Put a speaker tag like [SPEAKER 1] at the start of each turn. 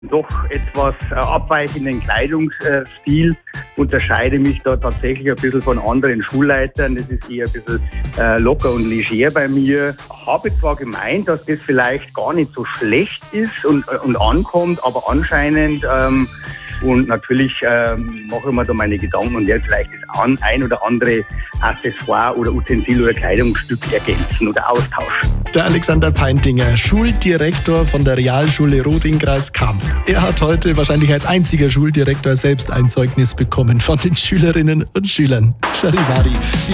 [SPEAKER 1] Doch etwas abweichenden Kleidungsstil, unterscheide mich da tatsächlich ein bisschen von anderen Schulleitern. Das ist eher ein bisschen locker und leger bei mir. Habe zwar gemeint, dass das vielleicht gar nicht so schlecht ist und ankommt, aber anscheinend und natürlich mache ich mir da meine Gedanken und werde vielleicht das ein oder andere Accessoire oder Utensil oder Kleidungsstück ergänzen oder austauschen.
[SPEAKER 2] Der Alexander Peintinger, Schuldirektor von der Realschule Roth in Graskamp. Er hat heute wahrscheinlich als einziger Schuldirektor selbst ein Zeugnis bekommen von den Schülerinnen und Schülern. Charivari.